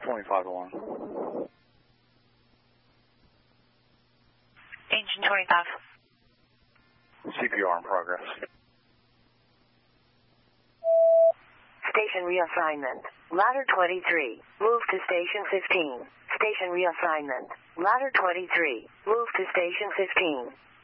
25 to 1. Engine 25. CPR in progress. Station reassignment. Ladder 23. Move to Station 15. Station reassignment. Ladder 23. Move to Station 15.